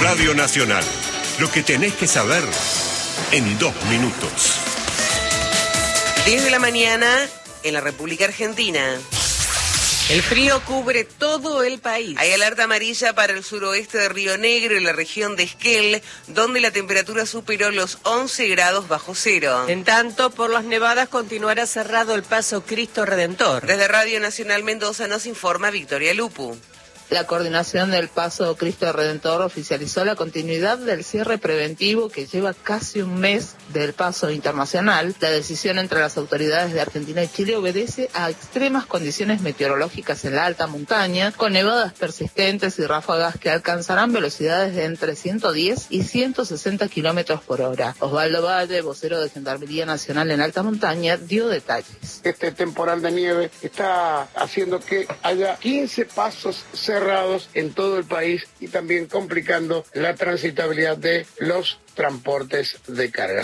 Radio Nacional. Lo que tenés que saber en 2 minutos. 10 de la mañana en la República Argentina. El frío cubre todo el país. Hay alerta amarilla para el suroeste de Río Negro y la región de Esquel, donde la temperatura superó los 11 grados bajo cero. En tanto, por las nevadas continuará cerrado el paso Cristo Redentor. Desde Radio Nacional Mendoza nos informa Victoria Lupu. La coordinación del Paso Cristo Redentor oficializó la continuidad del cierre preventivo que lleva casi un mes del paso internacional. La decisión entre las autoridades de Argentina y Chile obedece a extremas condiciones meteorológicas en la alta montaña, con nevadas persistentes y ráfagas que alcanzarán velocidades de entre 110 y 160 kilómetros por hora. Osvaldo Valle, vocero de Gendarmería Nacional en alta montaña, dio detalles. Este temporal de nieve está haciendo que haya 15 pasos cerrados en todo el país y también complicando la transitabilidad de los transportes de cargas.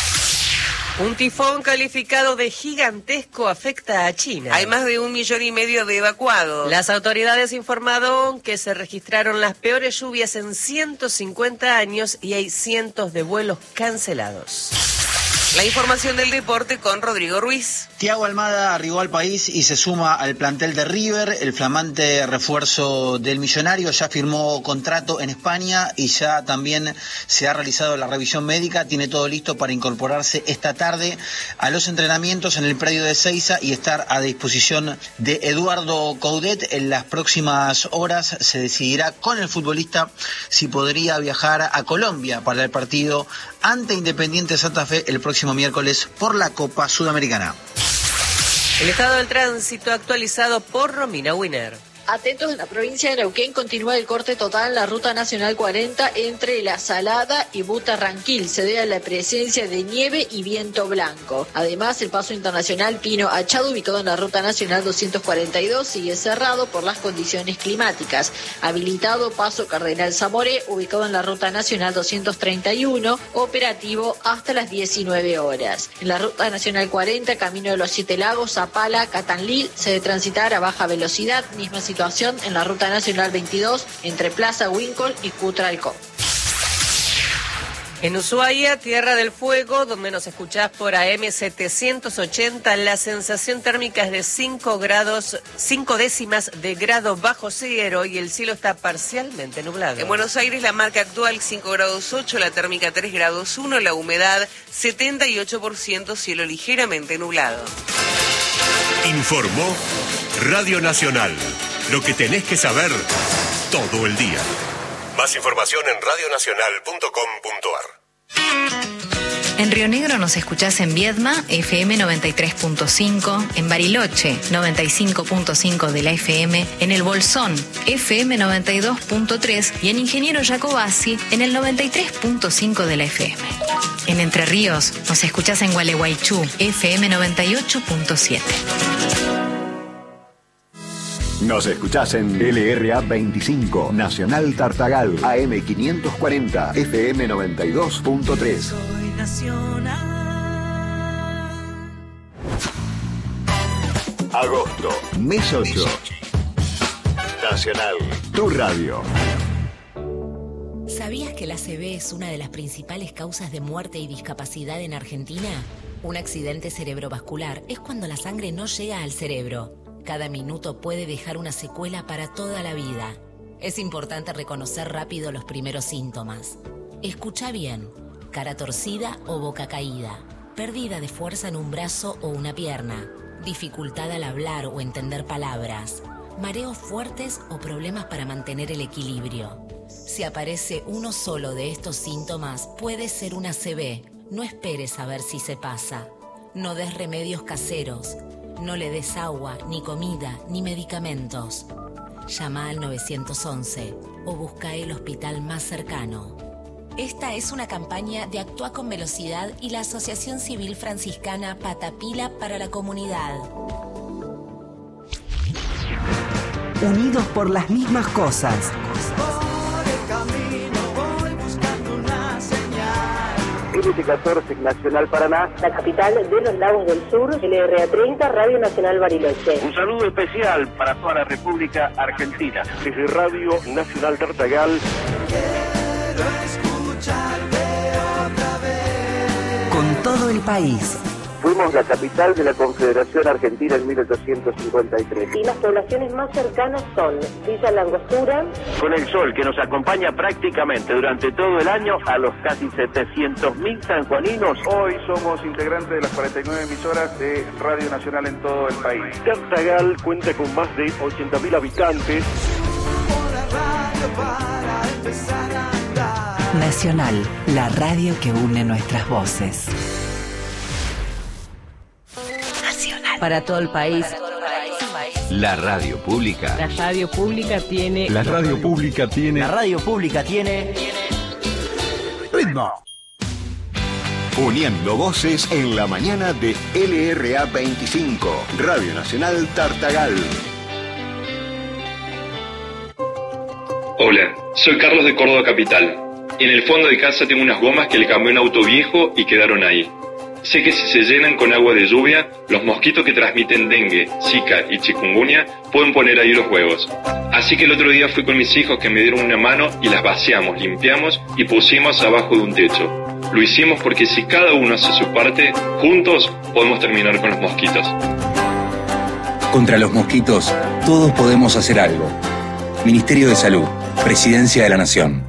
Un tifón calificado de gigantesco afecta a China. Hay más de 1,5 millones de evacuados. Las autoridades informaron que se registraron las peores lluvias en 150 años y hay cientos de vuelos cancelados. La información del deporte con Rodrigo Ruiz. Thiago Almada arribó al país y se suma al plantel de River. El flamante refuerzo del millonario ya firmó contrato en España y ya también se ha realizado la revisión médica. Tiene todo listo para incorporarse esta tarde a los entrenamientos en el predio de Seiza y estar a disposición de Eduardo Coudet. En las próximas horas se decidirá con el futbolista si podría viajar a Colombia para el partido ante Independiente Santa Fe el próximo miércoles por la Copa Sudamericana. El estado del tránsito actualizado por Romina Winer. Atentos, en la provincia de Neuquén continúa el corte total en la Ruta Nacional 40 entre La Salada y Butarranquil. Se debe a la presencia de nieve y viento blanco. Además, el paso internacional Pino Achado, ubicado en la Ruta Nacional 242, sigue cerrado por las condiciones climáticas. Habilitado paso Cardenal Zamoré, ubicado en la Ruta Nacional 231, operativo hasta las 19 horas. En la Ruta Nacional 40, camino de los Siete Lagos, Zapala, Catanlil, se debe transitar a baja velocidad, misma situación en la Ruta Nacional 22 entre Plaza Wincol y Cutralcó. En Ushuaia, Tierra del Fuego, donde nos escuchás por AM 780, la sensación térmica es de 5 décimas de grado bajo cero y el cielo está parcialmente nublado. En Buenos Aires la marca actual 5 grados 8, la térmica 3 grados 1, la humedad 78%, cielo ligeramente nublado. Informó Radio Nacional. Lo que tenés que saber todo el día. Más información en radionacional.com.ar. En Río Negro nos escuchás en Viedma, FM 93.5, en Bariloche, 95.5 de la FM, en El Bolsón, FM 92.3 y en Ingeniero Jacobasi, en el 93.5 de la FM. En Entre Ríos nos escuchás en Gualeguaychú, FM 98.7. Nos escuchás en LRA 25, Nacional Tartagal, AM 540, FM 92.3. Soy nacional. Agosto, mes 8. Nacional, tu radio. ¿Sabías que la ACV es una de las principales causas de muerte y discapacidad en Argentina? Un accidente cerebrovascular es cuando la sangre no llega al cerebro. Cada minuto puede dejar una secuela para toda la vida. Es importante reconocer rápido los primeros síntomas. Escucha bien: cara torcida o boca caída, pérdida de fuerza en un brazo o una pierna, dificultad al hablar o entender palabras, mareos fuertes o problemas para mantener el equilibrio. Si aparece uno solo de estos síntomas, puede ser una ACV. No esperes a ver si se pasa. No des remedios caseros. No le des agua, ni comida, ni medicamentos. Llama al 911 o busca el hospital más cercano. Esta es una campaña de Actúa con Velocidad y la Asociación Civil Franciscana Patapila para la Comunidad. Unidos por las mismas cosas. LT14 Nacional Paraná, la capital de los Lagos del Sur, LRA 30, Radio Nacional Bariloche. Un saludo especial para toda la República Argentina. Desde Radio Nacional Tartagal. Con todo el país. Fuimos la capital de la Confederación Argentina en 1853. Y las poblaciones más cercanas son Villa Langostura. Con el sol que nos acompaña prácticamente durante todo el año a los casi 700.000 sanjuaninos. Hoy somos integrantes de las 49 emisoras de Radio Nacional en todo el país. Tartagal cuenta con más de 80.000 habitantes. Nacional, la radio que une nuestras voces. Para todo el país. La radio pública. La radio pública tiene. La radio pública tiene. La radio pública tiene. Ritmo. Uniendo voces en la mañana de LRA 25, Radio Nacional Tartagal. Hola, soy Carlos de Córdoba Capital. En el fondo de casa tengo unas gomas que le cambié un auto viejo y quedaron ahí. Sé que si se llenan con agua de lluvia, los mosquitos que transmiten dengue, zika y chikungunya pueden poner ahí los huevos. Así que el otro día fui con mis hijos que me dieron una mano y las vaciamos, limpiamos y pusimos abajo de un techo. Lo hicimos porque si cada uno hace su parte, juntos podemos terminar con los mosquitos. Contra los mosquitos, todos podemos hacer algo. Ministerio de Salud, Presidencia de la Nación.